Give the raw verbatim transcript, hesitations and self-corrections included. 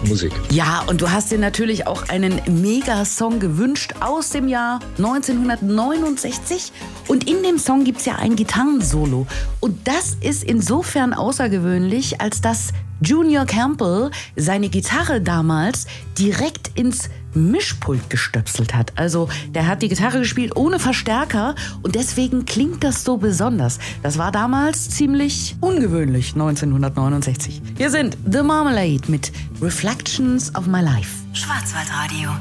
Musik. Ja, und du hast dir natürlich auch einen Megasong gewünscht aus dem Jahr neunzehnhundertneunundsechzig. Und in dem Song gibt es ja ein Gitarrensolo. Und das ist insofern außergewöhnlich, als dass Junior Campbell seine Gitarre damals direkt ins Mischpult gestöpselt hat. Also der hat die Gitarre gespielt ohne Verstärker und deswegen klingt das so besonders. Das war damals ziemlich ungewöhnlich, neunzehnhundertneunundsechzig. Hier sind The Marmalade mit Reflections of My Life. Schwarzwaldradio.